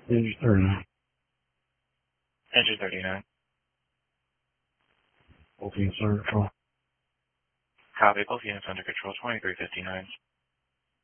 Engine 39. Engine 39. Both units under control. Copy. Both units under control. 2359.